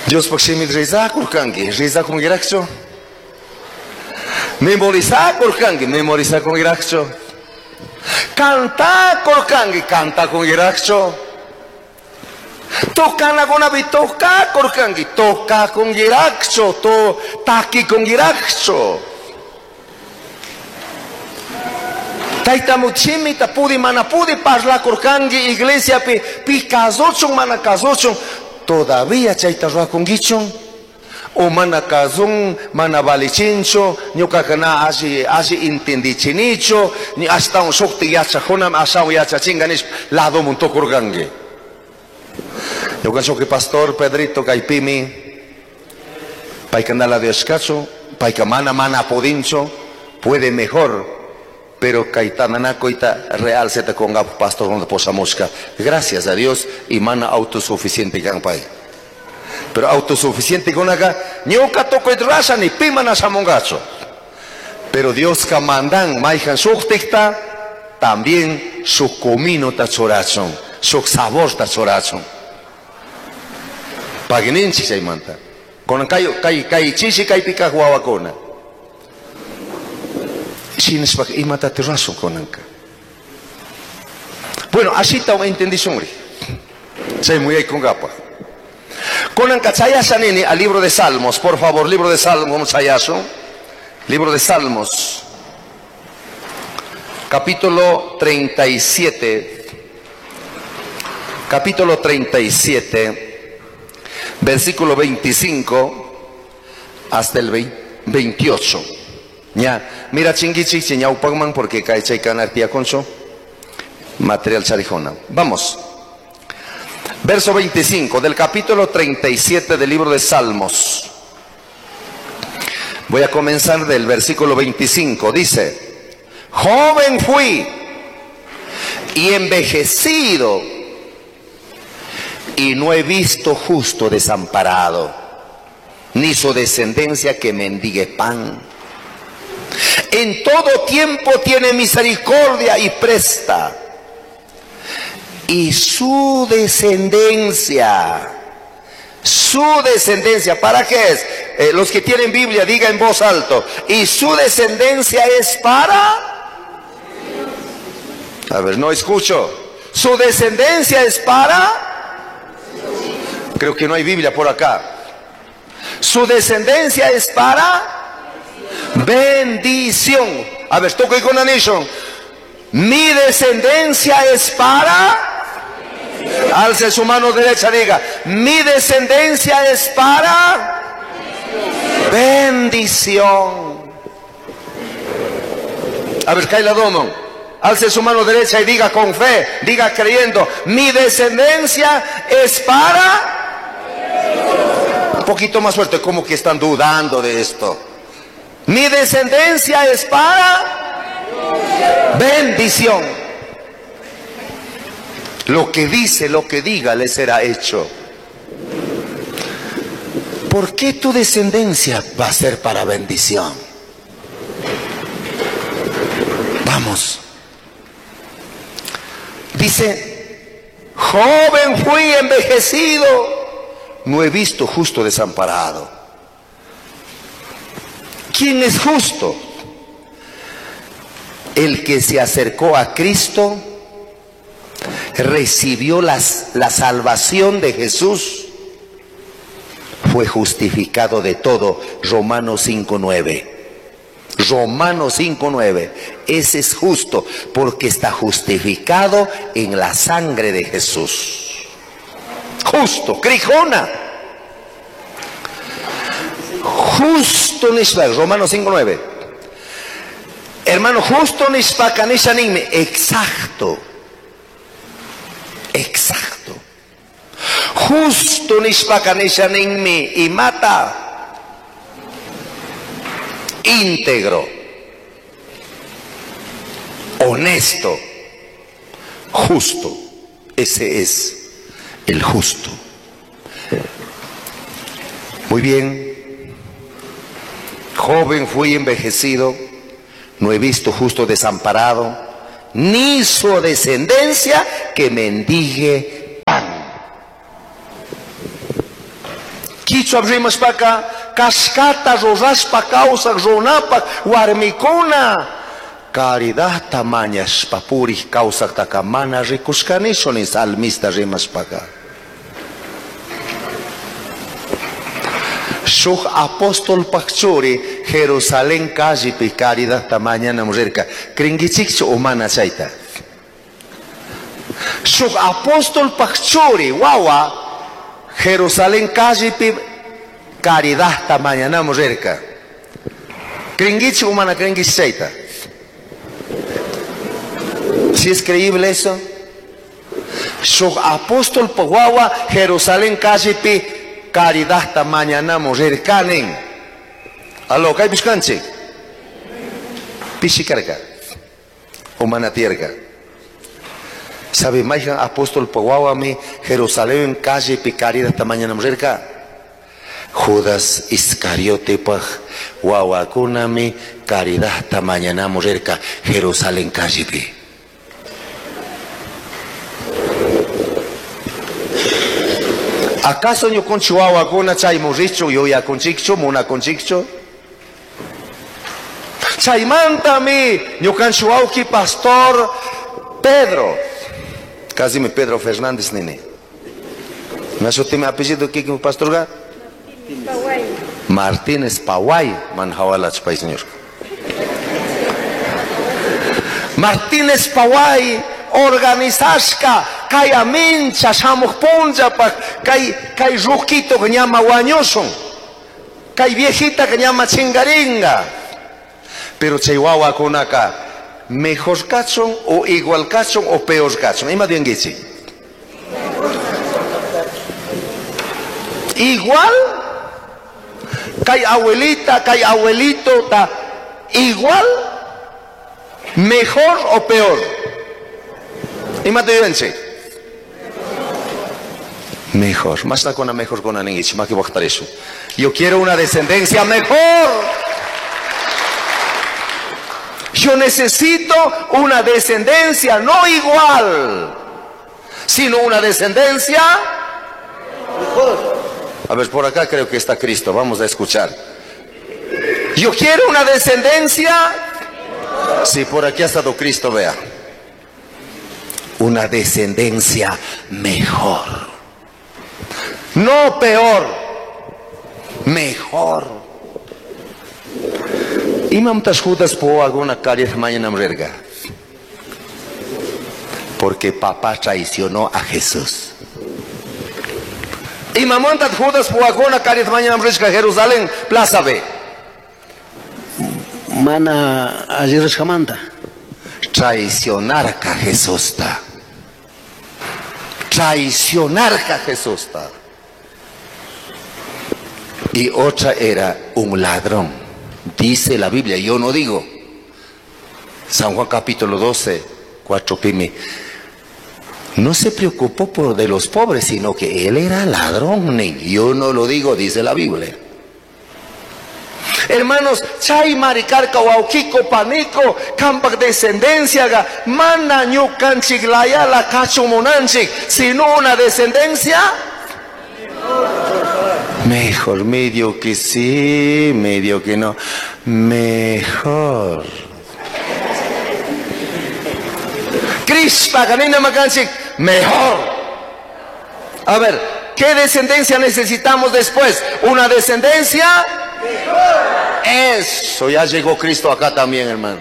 Dios pakshimit reza kurkangi, reza kongirakcho. Memoriza kurkangi, memoriza kongirakcho. Canta kurkangi, canta kongirakcho. Tokana konabi toka kurkangi, toka kongirakcho, to taki kongirakcho. Taita muchimi ta pudi mana pudi parla kurkangi iglesia pi kazochon mana kazochon. Todavía chaita roa congichon o mana kazon mana valichincho nyoka kana asi intendichinicho ni hasta un shokti yacha honam asa yacha chinganish lado monto kurgange. Yo canso que pastor Pedrito Caipimi paikandala de escaso paikamana mana podincho puede mejor, pero Caitana coita real se te conga pastor donde posa mosca. Gracias a Dios y mana autosuficiente campay. Pero autosuficiente con acá, ni oca toco et raza ni pimana samongacho. Pero Dios camandan maijan suktikta también su comino tachorachon, su sabor tachorachon. Pagininchi se manta. Con kai chichi kai pica huawacona. Bueno, así está una entendición. Soy muy ahí con gapa. Con Sanini al libro de Salmos, por favor, libro de Salmos, libro de Salmos, capítulo 37, versículo 25 hasta el 28. Ya, mira chingichi, señau pagman porque cae chaikan tía concho material charijona. Vamos. Verso 25 del capítulo 37 del libro de Salmos. Voy a comenzar del versículo 25. Dice: joven fui y envejecido y no he visto justo desamparado, ni su descendencia que mendigue pan. En todo tiempo tiene misericordia y presta. Y su descendencia, ¿para qué es? Los que tienen Biblia, diga en voz alto. Y su descendencia es para... A ver, no escucho. Su descendencia es para... Creo que no hay Biblia por acá. Su descendencia es para... bendición. A ver, toco con la nation. Mi descendencia es para... Alce su mano derecha, diga: mi descendencia es para bendición. A ver, Kaila Dono, alce su mano derecha y diga con fe, diga creyendo: mi descendencia es para... Un poquito más fuerte, como que están dudando de esto. Mi descendencia es para bendición. Lo que dice, lo que diga, le será hecho. ¿Por qué tu descendencia va a ser para bendición? Vamos. Dice: joven fui envejecido, no he visto justo desamparado. ¿Quién es justo? El que se acercó a Cristo, recibió la salvación de Jesús, fue justificado de todo. Romanos 5:9. Romanos 5:9. Ese es justo porque está justificado en la sangre de Jesús. Justo, crijona. Justo nishpa, Romanos 5:9. Hermano, justo nishpa kanishanime. Exacto. Exacto. Justo nishpakanishan en mí y mata. Íntegro. Honesto. Justo. Ese es el justo. Muy bien. Joven fui envejecido, no he visto justo desamparado, ni su descendencia que mendigue pan. Kichwa rimashpaka kashkata rurashpa kawsak runapak warmikuna caridadta mañashpa purik kawsaktaka mana rikushkanishu ni salmista rimashpaka. Shuk apóstol pakchuri Jerusalén callepi caridadta mañana mujerka kringichikchu umana chayta. Shuk apóstol pakchuri wawa Jerusalén callepi caridadta mañana mujerka kringichu umana kringich chayta. ¿Si es creíble eso? Shuk apóstol wawa Jerusalén callepi caridadta mañana mujer kanen. Aló, ¿qué buscanche? Pishikarka. O manatierka. ¿Sabe más apóstol Pawawami Jerusalén calle caridadta mañana mujer ka? Judas Iscariote paj wawakunami caridadta mañana mujer ka Jerusalén calle pi. ¿Acaso yo con Chihuahua con chay muricho yo ya con chicho mona con chicho? Chay manta mi yo con Chihuahua ki pastor Pedro, casi me Pedro Fernández nene. ¿Me has oído mi apellido que pastor ga? Martínez Paway manjawalach país señor. Martínez Paway organizashka kaya mincha shamuk ponja pa kay ruquito que llama guañoso kay viejita que llama chingaringa, pero chihuahua con acá mejor cachón o igual cachón o peor cachón y más bien gichi igual kay abuelita kay abuelito ta igual mejor o peor. ¿Y más te dice? Mejor. Más la con mejor con la niña. Más que voy a eso. Yo quiero una descendencia mejor. Yo necesito una descendencia no igual, sino una descendencia mejor. A ver, por acá creo que está Cristo. Vamos a escuchar. Yo quiero una descendencia. Sí, por aquí ha estado Cristo, vea. Una descendencia mejor, no peor, mejor. Imam tas Judas po alguna caridad mañana merga, porque papá traicionó a Jesús. Imam tas Judas po alguna caridad mañana merga Jerusalén Plaza B. Mana ayer jamanta. Traicionar a Jesús ta. Traicionar a Jesús ta. Y otra era un ladrón. Dice la Biblia, yo no digo. San Juan capítulo 12, 4 pimi. No se preocupó por de los pobres, sino que él era ladrón. Yo no lo digo, dice la Biblia. Hermanos, chay maricarca wauquico panico campak descendencia ga mana ñukanchik laya la cacho monanchik, sino una descendencia mejor, medio que sí, medio que no, mejor. Crispa ganina macanchik, mejor. A ver, ¿qué descendencia necesitamos después? Una descendencia mejor. Eso, ya llegó Cristo acá también, hermano.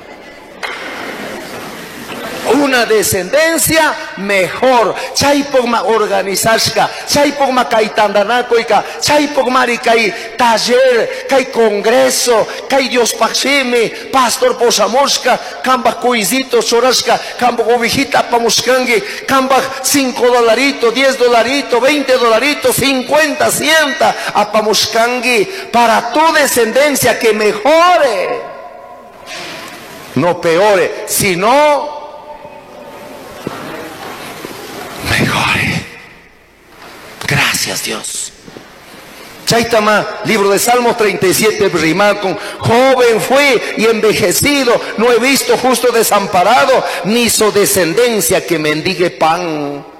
Una descendencia mejor. Chay pogma organizashka, chay pogma kay tandanakoyka, chay pogmari kay taller, kay congreso, kay Dios pakshimi, pastor posamoshka, kambak kuizito chorashka, kambak ovejita pamuskangi, kambak $5, $10, $20, 50, 100 apamuskangi, para tu descendencia que mejore, no peore, sino mejore. Gracias, Dios. Chaitama, libro de Salmos 37, rima con joven fue y envejecido, no he visto justo desamparado, ni su descendencia que mendigue pan.